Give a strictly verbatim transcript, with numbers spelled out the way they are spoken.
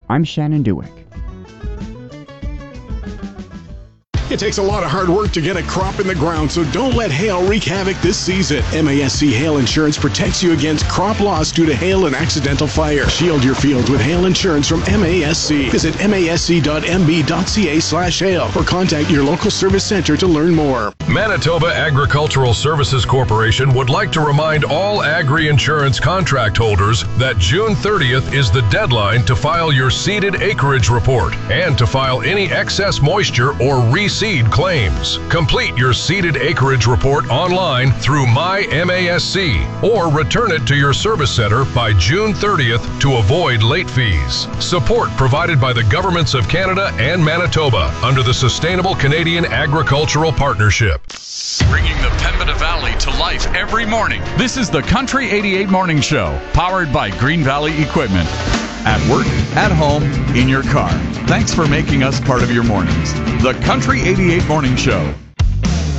I'm Shannon Dewick. It takes a lot of hard work to get a crop in the ground, so don't let hail wreak havoc this season. M A S C Hail Insurance protects you against crop loss due to hail and accidental fire. Shield your fields with hail insurance from M A S C. Visit masc.mb.ca slash hail or contact your local service center to learn more. Manitoba Agricultural Services Corporation would like to remind all agri-insurance contract holders that June thirtieth is the deadline to file your seeded acreage report and to file any excess moisture or reseed claims. Complete your seeded acreage report online through My M A S C or return it to your service center by June thirtieth to avoid late fees. Support provided by the governments of Canada and Manitoba under the Sustainable Canadian Agricultural Partnership. Bringing the Pembina Valley to life every morning. This is the Country eighty-eight Morning Show, powered by Green Valley Equipment. At work, at home, in your car. Thanks for making us part of your mornings. The Country eighty-eight Morning Show.